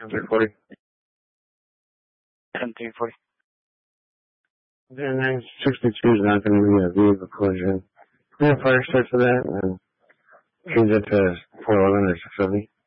340. 10-340. Then 962 is not going to be a vehicle collision. We have fire start for that and change it to 411 or 670.